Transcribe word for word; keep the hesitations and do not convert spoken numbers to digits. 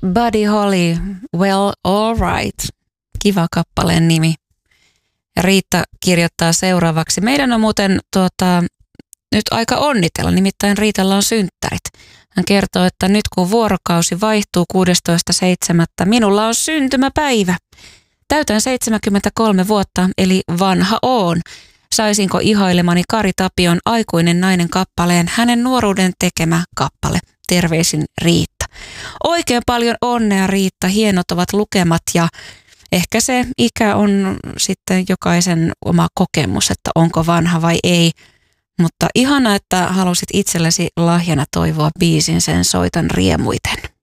Buddy Holly, Well All Right. Kiva kappaleen nimi. Ja Riitta kirjoittaa seuraavaksi. Meidän on muuten tuota, nyt aika onnitella, nimittäin Riitalla on synttärit. Hän kertoo, että nyt kun vuorokausi vaihtuu kuudestoista seitsemättä minulla on syntymäpäivä. Täytän seitsemänkymmentäkolme vuotta, eli vanha oon. Saisinko ihailemani Kari Tapion Aikuinen nainen kappaleen, hänen nuoruuden tekemä kappale. Terveisin Riitta. Oikein paljon onnea Riitta, hienot ovat lukemat ja ehkä se ikä on sitten jokaisen oma kokemus, että onko vanha vai ei. Mutta ihana, että halusit itsellesi lahjana toivoa biisin, sen soitan riemuiten.